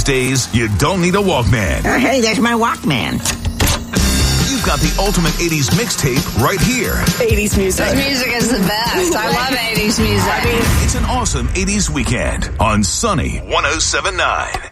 days, you don't need a Walkman. Hey, there's my Walkman. You've got the ultimate 80s mixtape right here. 80s music. This music is the best. I love 80s music. It's an awesome 80s weekend on Sunny 107.9.